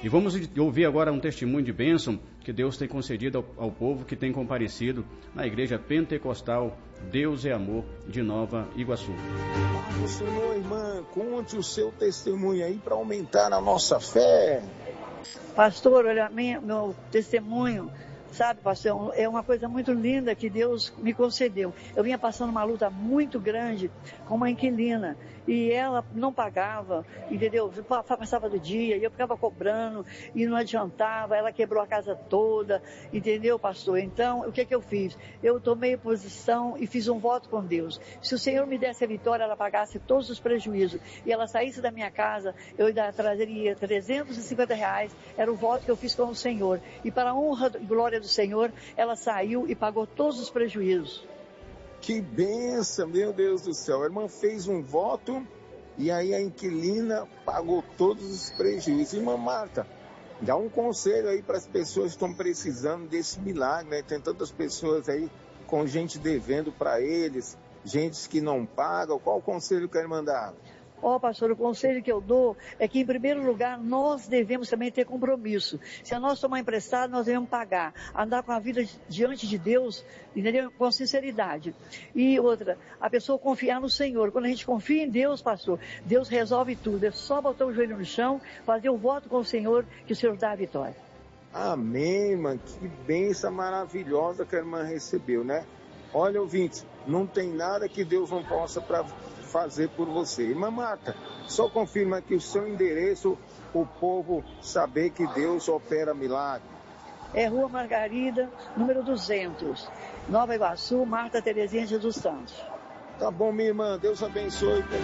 E vamos ouvir agora um testemunho de bênção que Deus tem concedido ao povo que tem comparecido na Igreja Pentecostal Deus é Amor de Nova Iguaçu. O Senhor, irmã, conte o seu testemunho aí para aumentar a nossa fé. Pastor, olha, meu testemunho, sabe, pastor, é uma coisa muito linda que Deus me concedeu. Eu vinha passando uma luta muito grande com uma inquilina e ela não pagava, entendeu? Passava do dia e eu ficava cobrando e não adiantava, ela quebrou a casa toda, entendeu, pastor? Então, o que eu fiz? Eu tomei posição e fiz um voto com Deus. Se o Senhor me desse a vitória, ela pagasse todos os prejuízos e ela saísse da minha casa, eu ainda trazeria R$350, era o voto que eu fiz com o Senhor. E para a honra e glória do Senhor, ela saiu e pagou todos os prejuízos. Que bênção, meu Deus do céu. A irmã fez um voto e aí a inquilina pagou todos os prejuízos. Irmã Marta, dá um conselho aí para as pessoas que estão precisando desse milagre, né? Tem tantas pessoas aí com gente devendo para eles, gente que não paga. Qual o conselho que a irmã dá? Pastor, o conselho que eu dou é que, em primeiro lugar, nós devemos também ter compromisso. Se nós tomar emprestado, nós devemos pagar. Andar com a vida diante de Deus, entendeu? Com sinceridade. E outra, a pessoa confiar no Senhor. Quando a gente confia em Deus, pastor, Deus resolve tudo. É só botar o joelho no chão, fazer o voto com o Senhor, que o Senhor dá a vitória. Amém, irmã. Que bênção maravilhosa que a irmã recebeu, né? Olha, ouvinte, não tem nada que Deus não possa fazer por você. Irmã Marta, só confirma aqui o seu endereço, o povo saber que Deus opera milagre. É Rua Margarida, número 200, Nova Iguaçu, Marta Terezinha Jesus Santos. Tá bom, minha irmã, Deus abençoe.